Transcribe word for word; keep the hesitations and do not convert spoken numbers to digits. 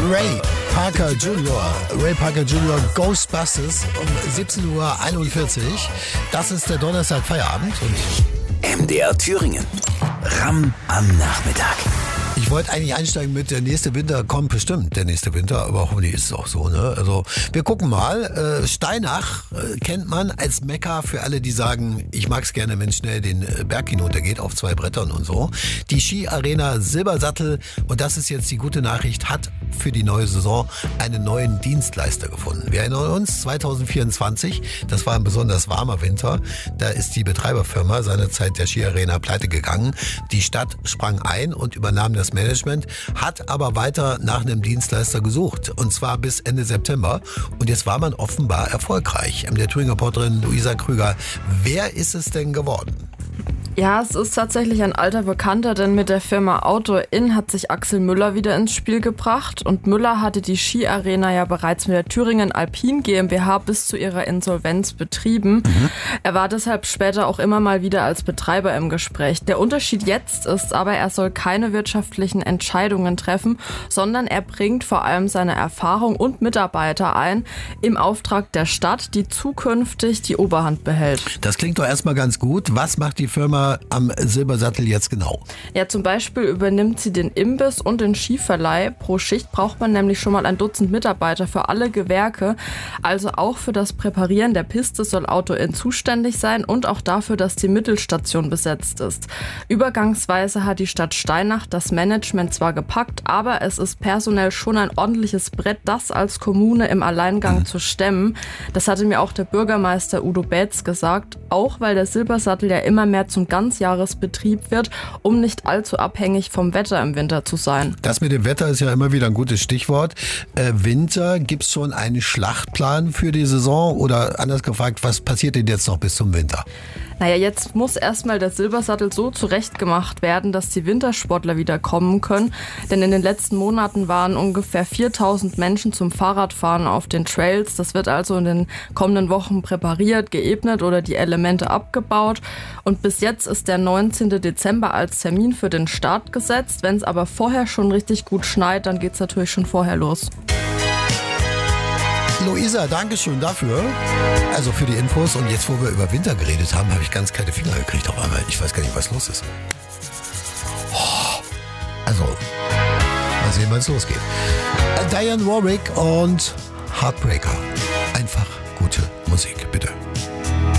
Ray Parker Junior Ray Parker Junior Ghostbusters um siebzehn Uhr einundvierzig. Das ist der Donnerstag-Feierabend. Und M D R Thüringen. Ram am Nachmittag. ich wollte eigentlich einsteigen mit der nächste Winter kommt bestimmt, der nächste Winter, aber hoffentlich ist es auch so, ne? Also wir gucken mal. Äh, Steinach äh, kennt man als Mekka für alle, die sagen, ich mag's gerne, wenn schnell den Berg hinuntergeht auf zwei Brettern und so. Die Ski-Arena Silbersattel, und das ist jetzt die gute Nachricht, hat für die neue Saison einen neuen Dienstleister gefunden. Wir erinnern uns, zwanzig vierundzwanzig, das war ein besonders warmer Winter, da ist die Betreiberfirma seinerzeit der Ski-Arena pleite gegangen. Die Stadt sprang ein und übernahm das Management, hat aber weiter nach einem Dienstleister gesucht, und zwar bis Ende September, und jetzt war man offenbar erfolgreich. Der Thüringer Reporterin Luisa Krüger, wer ist es denn geworden? Ja, es ist tatsächlich ein alter Bekannter, denn mit der Firma Outdoor-In hat sich Axel Müller wieder ins Spiel gebracht, und Müller hatte die Skiarena ja bereits mit der Thüringen Alpin GmbH bis zu ihrer Insolvenz betrieben. Mhm. Er war deshalb später auch immer mal wieder als Betreiber im Gespräch. Der Unterschied jetzt ist aber, er soll keine wirtschaftlichen Entscheidungen treffen, sondern er bringt vor allem seine Erfahrung und Mitarbeiter ein im Auftrag der Stadt, die zukünftig die Oberhand behält. Das klingt doch erstmal ganz gut. Was macht die Firma am Silbersattel jetzt genau? Ja, zum Beispiel übernimmt sie den Imbiss und den Skiverleih. Pro Schicht braucht man nämlich schon mal ein Dutzend Mitarbeiter für alle Gewerke. Also auch für das Präparieren der Piste soll Outdoor-In zuständig sein und auch dafür, dass die Mittelstation besetzt ist. Übergangsweise hat die Stadt Steinach das Management zwar gepackt, aber es ist personell schon ein ordentliches Brett, das als Kommune im Alleingang mhm. zu stemmen. Das hatte mir auch der Bürgermeister Udo Bätz gesagt, auch weil der Silbersattel ja immer mehr zum Ganzjahresbetrieb wird, um nicht allzu abhängig vom Wetter im Winter zu sein. Das mit dem Wetter ist ja immer wieder ein gutes Stichwort. Äh, Winter, gibt es schon einen Schlachtplan für die Saison, oder anders gefragt, was passiert denn jetzt noch bis zum Winter? Naja, jetzt muss erstmal der Silbersattel so zurechtgemacht werden, dass die Wintersportler wieder kommen können. Denn in den letzten Monaten waren ungefähr viertausend Menschen zum Fahrradfahren auf den Trails. Das wird also in den kommenden Wochen präpariert, geebnet oder die Elemente abgebaut. Und bis jetzt ist der neunzehnten Dezember als Termin für den Start gesetzt. Wenn es aber vorher schon richtig gut schneit, dann geht es natürlich schon vorher los. Luisa, danke schön dafür. Also für die Infos. Und jetzt, wo wir über Winter geredet haben, habe ich ganz kalte Finger gekriegt auf einmal. Ich weiß gar nicht, was los ist. Oh, also, mal sehen, wann es losgeht. Diane Warwick und Heartbreaker. Einfach gute Musik, bitte.